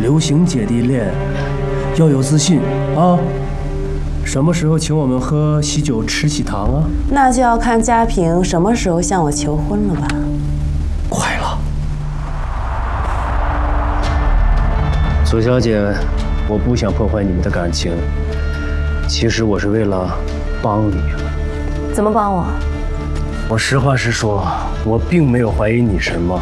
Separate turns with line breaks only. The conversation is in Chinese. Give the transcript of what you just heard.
流行姐弟恋，要有自信啊！什么时候请我们喝喜酒吃喜糖啊？
那就要看家平什么时候向我求婚了吧。
快了，左小姐，我不想破坏你们的感情，其实我是为了帮你。
怎么帮我？
我实话实说，我并没有怀疑你什么，